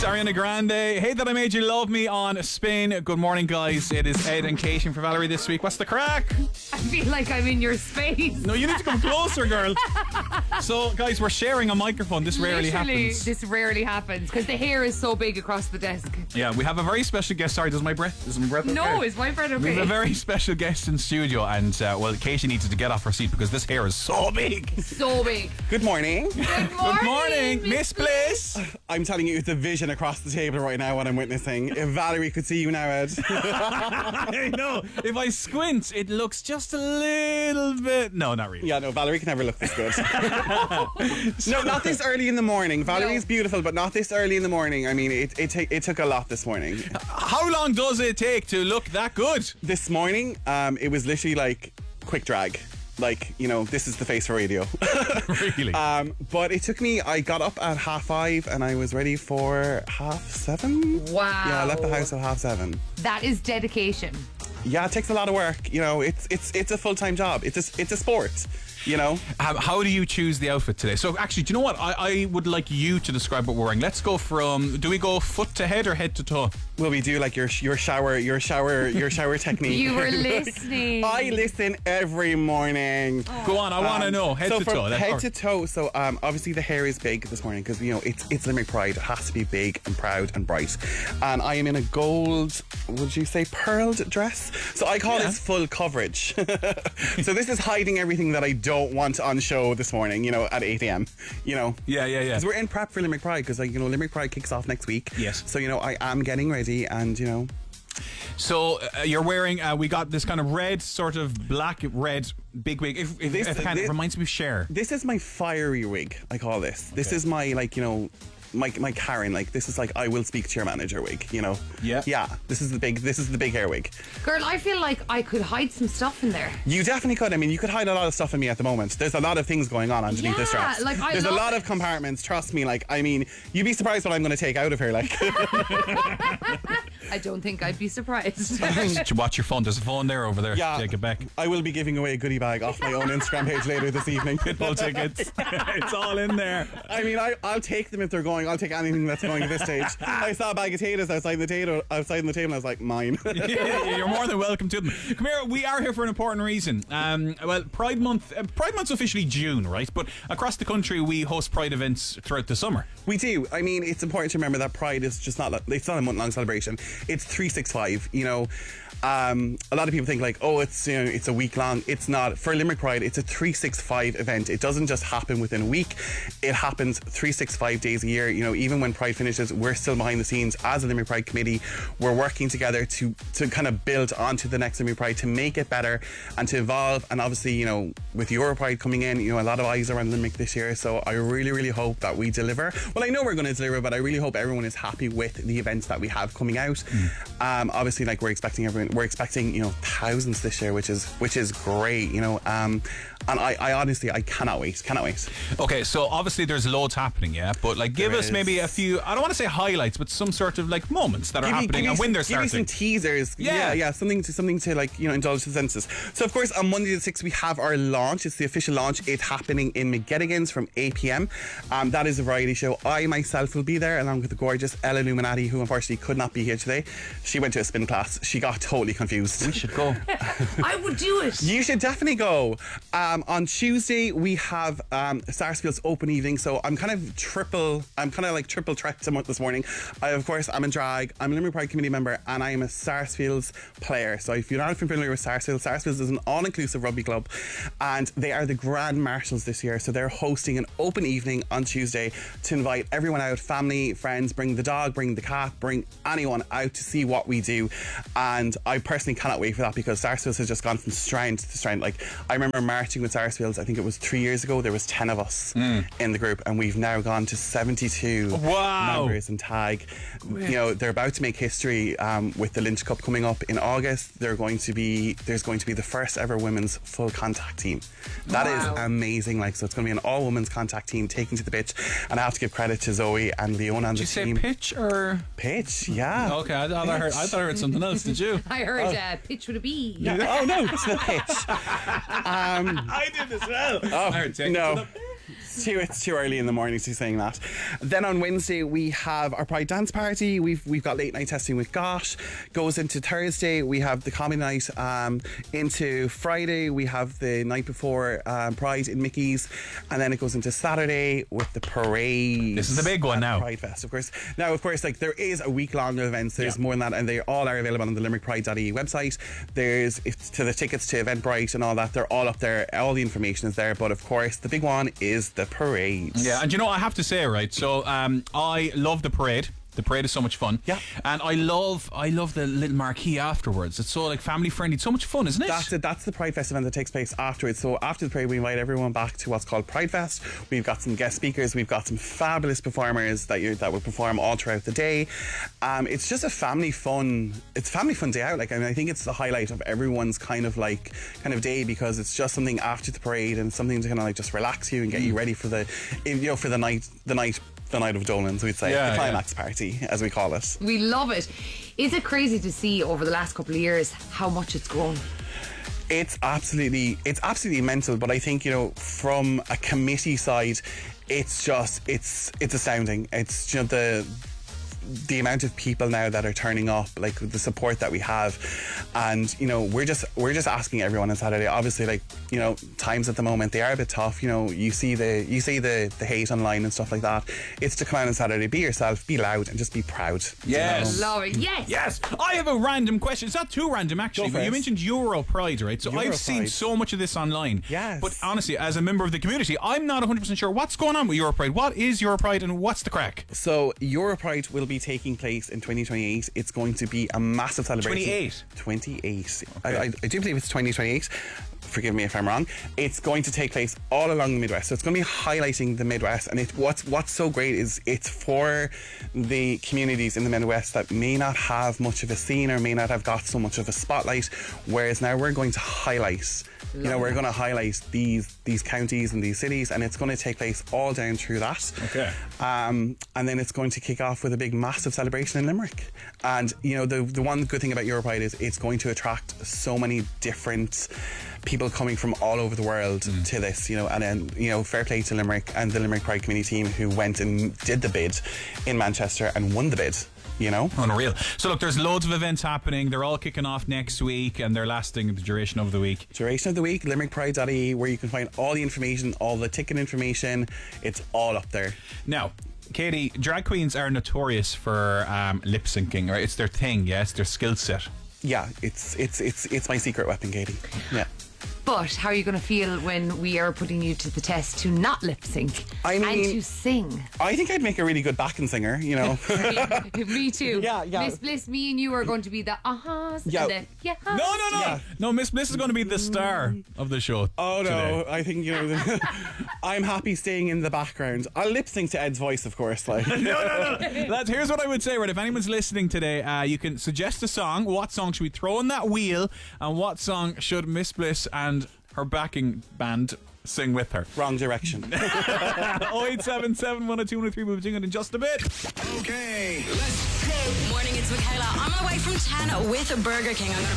Ariana Grande. Hate That I Made You Love Me on Spin. Good morning, guys. It is Ed and Kate for Valerie this week. What's the crack? I feel like I'm in your space. No, you need to come closer, girl. So, guys, we're sharing a microphone. This rarely happens. This rarely happens because the hair is so big across the desk. Yeah, we have a very special guest. Sorry, is my breath okay? No, is my breath okay? We have a very special guest in studio, and well, Katie needed to get off her seat because this hair is so big. So big. Good morning. Good morning, Miss Bliss. I'm telling you, it's a vision across the table right now what I'm witnessing. If Valerie could see you now, Ed. I know. If I squint, it looks just a little bit... No, not really. Yeah, no, Valerie can never look this good. No, not this early in the morning. Valerie's beautiful, but not this early in the morning. I mean, it took a lot this morning. How long does it take to look that good? This morning, it was literally like quick drag. Like, you know, this is the face for radio. Really? But it took me, I got up at 5:30 and I was ready for 7:30. Wow. Yeah, I left the house at 7:30. That is dedication. Yeah, it takes a lot of work. You know, it's a full-time job. It's a sport. You know, how do you choose the outfit today? So actually, do you know what? I would like you to describe what we're wearing. Let's go from. Do we go foot to head or head to toe? Will we do like your shower technique? You were listening. I listen every morning. Oh. Go on, I want to know head to toe. Head to toe. So obviously the hair is big this morning because you know it's Limerick Pride. It has to be big and proud and bright. And I am in a gold, would you say pearled dress? So I call this full coverage. So this is hiding everything that I don't want on show this morning. You know, at 8 a.m. You know. Yeah. Because we're in prep for Limerick Pride because you know Limerick Pride kicks off next week. Yes. So you know I am getting ready and you know. So you're wearing. We got this kind of red, sort of black red big wig. If it reminds me of Cher. This is my fiery wig. I call this. This is my like you know. My Karen, like this is like I will speak to your manager wig, you know. Yeah. This is the big hair wig. Girl, I feel like I could hide some stuff in there. You definitely could. I mean, you could hide a lot of stuff in me at the moment. There's a lot of things going on underneath this dress. Like there's a lot of compartments. Trust me. Like I mean, you'd be surprised what I'm going to take out of her. Like. I don't think I'd be surprised. Watch your phone. There's a phone there over there. Yeah. Take it back. I will be giving away a goodie bag off my own Instagram page later this evening. Pitbull tickets. It's all in there. I mean, I'll take them if they're going. I'll take anything that's going at this stage. I saw a bag of potatoes outside the table and I was like, mine. You're more than welcome to them. Come here, we are here for an important reason. Well, Pride Month's officially June, right? But across the country we host Pride events throughout the summer. We do. I mean, it's important to remember that Pride is just it's not a month-long celebration. It's 365, you know. A lot of people think like, oh, it's you know, it's a week long. It's not. For Limerick Pride, it's a 365 event. It doesn't just happen within a week. It happens 365 days a year. You know, even when Pride finishes, we're still behind the scenes as a Limerick Pride committee. We're working together to kind of build onto the next Limerick Pride to make it better and to evolve. And obviously, you know, with Euro Pride coming in, you know, a lot of eyes are on Limerick this year. So I really, really hope that we deliver. Well, I know we're going to deliver, but I really hope everyone is happy with the events that we have coming out. Obviously, like we're expecting you know thousands this year, which is great, you know. And I honestly cannot wait. Okay, so obviously there's loads happening, yeah, but like give us maybe a few, I don't want to say highlights, but some sort of like moments that are happening and when they're starting. Give me some teasers. Yeah, something to like, you know, indulge the senses. So of course on Monday the 6th we have our launch. It's the official launch. It's happening in McGettigan's from 8 p.m. That is a variety show. I myself will be there along with the gorgeous Ella Illuminati, who unfortunately could not be here today. She went to a spin class. She got totally confused. We should go. I would do it. You should definitely go. On Tuesday we have Sarsfield's open evening, so I'm kind of triple threat this morning. Of course I'm in drag, I'm a Limerick Pride committee member, and I am a Sarsfields player. So if you're not familiar with Sarsfields is an all-inclusive rugby club and they are the Grand Marshals this year, so they're hosting an open evening on Tuesday to invite everyone out, family, friends, bring the dog, bring the cat, bring anyone out to see what we do. And I personally cannot wait for that because Sarsfields has just gone from strength to strength. Like I remember marching with Sarsfields, I think it was 3 years ago, there was 10 of us in the group, and we've now gone to 72 members in tag. You know, they're about to make history with the Lynch Cup coming up in August. There's going to be the first ever women's full contact team. That is amazing. Like, so it's going to be an all women's contact team taking to the pitch, and I have to give credit to Zoe and Leona and the team. Did you say pitch or pitch? Yeah. Okay, I thought I heard something else. Did you? I heard pitch with a B. Yeah. Oh no, it's the pitch. I did as well. Oh no. It's too early in the morning to be saying that. Then on Wednesday we have our Pride dance party. We've got late night testing with Gosh. Goes into Thursday. We have the comedy night. Into Friday we have the night before Pride in Mickey's, and then it goes into Saturday with the parade. This is the big one now. Pride Fest, of course. Now, of course, like there is a week-long events. There's more than that, and they all are available on the limerickpride.ie website. There's to the tickets to Eventbrite and all that. They're all up there. All the information is there. But of course, the big one is the parade. Yeah, and you know, I have to say, right, so I love the parade. The parade is so much fun. Yeah. And I love the little marquee afterwards. It's so like family friendly. It's so much fun, isn't it? That's it. That's the Pride Fest event that takes place afterwards. So after the parade, we invite everyone back to what's called Pride Fest. We've got some guest speakers. We've got some fabulous performers that will perform all throughout the day. It's just a family fun day out. Like, I mean, I think it's the highlight of everyone's kind of day, because it's just something after the parade and something to kind of like just relax you and get you ready for the night of Dolans, we'd say. The climax party, as we call it. We love it. Is it crazy to see over the last couple of years how much it's grown? It's absolutely mental, but I think, you know, from a committee side, it's astounding. It's, you know, the amount of people now that are turning up, like the support that we have, and you know, we're just asking everyone on Saturday. Obviously, like, you know, times at the moment they are a bit tough. You know, you see the hate online and stuff like that. It's to come out on Saturday, be yourself, be loud, and just be proud. Yes. You know? Love it. Yes. I have a random question. It's not too random, actually. Go for But you it. mentioned Euro Pride, right? So I've seen Pride. so much of this online. Yes. But honestly, as a member of the community, I'm not 100% sure what's going on with Euro Pride. What is Euro Pride and what's the crack? So Euro Pride will be taking place in 2028. It's going to be a massive celebration. 28? I do believe it's 2028. Forgive me if I'm wrong. It's going to take place all along the Midwest. So it's going to be highlighting the Midwest. And what's so great is it's for the communities in the Midwest that may not have much of a scene or may not have got so much of a spotlight. Whereas now we're going to highlight, we're going to highlight these counties and these cities, and it's going to take place all down through that. Okay. And then it's going to kick off with a big, massive celebration in Limerick. And, you know, the one good thing about Euro Pride is it's going to attract so many different people coming from all over the world to this, you know, and then, you know, fair play to Limerick and the Limerick Pride Committee team who went and did the bid in Manchester and won the bid. You know? Unreal. So look, there's loads of events happening. They're all kicking off next week and they're lasting the duration of the week. Duration of the week, limerickpride.ie, where you can find all the information, all the ticket information. It's all up there. Now, Katie, drag queens are notorious for lip syncing, right? It's their thing, yes, their skill set. Yeah, it's my secret weapon, Katie. Yeah. But how are you going to feel when we are putting you to the test to not lip sync and to sing? I think I'd make a really good backing singer, you know. Me too. Yeah. Miss Bliss, me and you are going to be the ahas Yeah. and the yahas. No. Yeah. No, Miss Bliss is going to be the star of the show. Oh no, today. I think, you know, I'm happy staying in the background. I'll lip sync to Ed's voice, of course. Like. No. Lads, here's what I would say, right? If anyone's listening today, you can suggest a song. What song should we throw in that wheel? And what song should Miss Bliss and her backing band sing with her? Wrong direction. 0877 102 103. We'll be doing it in just a bit. Okay, let's go. Morning, it's Michaela. On my way from 10 with Burger King. I'm gonna